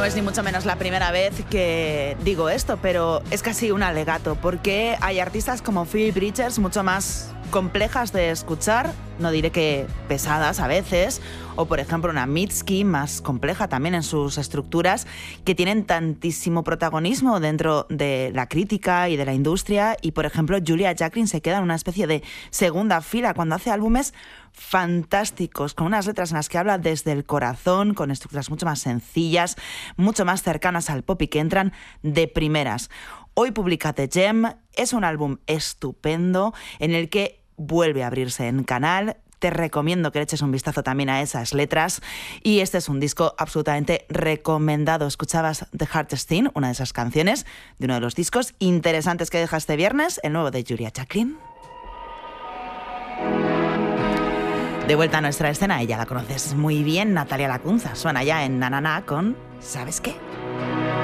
No es ni mucho menos la primera vez que digo esto, pero es casi un alegato, porque hay artistas como Phoebe Bridgers mucho más complejas de escuchar, no diré que pesadas a veces, o por ejemplo una Mitski más compleja también en sus estructuras, que tienen tantísimo protagonismo dentro de la crítica y de la industria, y por ejemplo Julia Jacklin se queda en una especie de segunda fila cuando hace álbumes fantásticos, con unas letras en las que habla desde el corazón, con estructuras mucho más sencillas, mucho más cercanas al pop y que entran de primeras. Hoy publica The Gem, es un álbum estupendo en el que vuelve a abrirse en canal. Te recomiendo que le eches un vistazo también a esas letras, y este es un disco absolutamente recomendado. Escuchabas The Hardest Thing, una de esas canciones de uno de los discos interesantes que deja este viernes, el nuevo de Julia Jacklin. De vuelta a nuestra escena, ella la conoces muy bien, Natalia Lacunza. Suena ya en Na Na Na con ¿Sabes qué?